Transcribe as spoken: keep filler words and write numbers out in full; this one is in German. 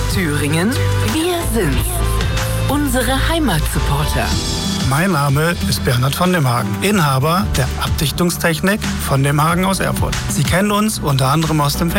Thüringen, wir sind's. Unsere Heimatsupporter. Mein Name ist Bernhard von dem Hagen, Inhaber der Abdichtungstechnik von dem Hagen aus Erfurt. Sie kennen uns unter anderem aus dem